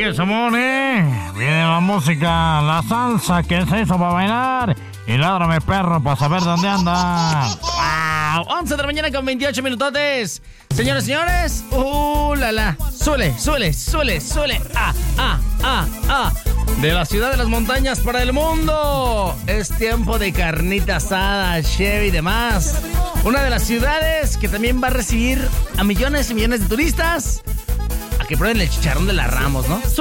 Oye, Simón, viene la música, la salsa que se hizo para bailar. Y ládrame, perro, para saber dónde anda. ¡Wow! 11 de la mañana con 28 minutotes. Señores, señores. La. Suele. De la ciudad de las montañas para el mundo. Es tiempo de carnita asada, cheve y demás. Una de las ciudades que también va a recibir a millones y millones de turistas a que prueben el chicharrón de la Ramos, ¿no?